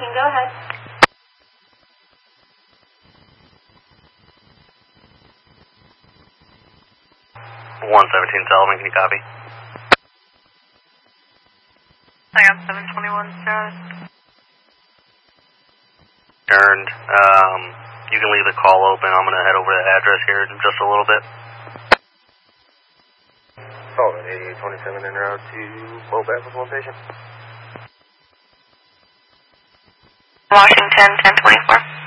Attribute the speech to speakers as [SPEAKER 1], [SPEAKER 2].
[SPEAKER 1] speaking. Go ahead.
[SPEAKER 2] 117 Sullivan, can you copy?
[SPEAKER 3] I got 721 status.
[SPEAKER 2] Turned. You can leave the call open. I'm going to head over to the address here in just a little bit.
[SPEAKER 4] Sullivan, 8827 en route to Low Baptist location.
[SPEAKER 3] Washington, 1024.